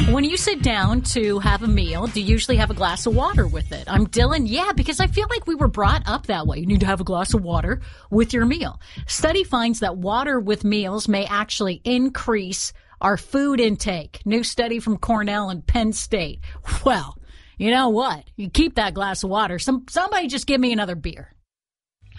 When you sit down to have a meal, do you usually have a glass of water with it? I'm Dylan. Yeah, because I feel like we were brought up that way. You need to have a glass of water with your meal. Study finds that water with meals may actually increase our food intake. New study from Cornell and Penn State. Well, you know what? You keep that glass of water. Somebody just give me another beer.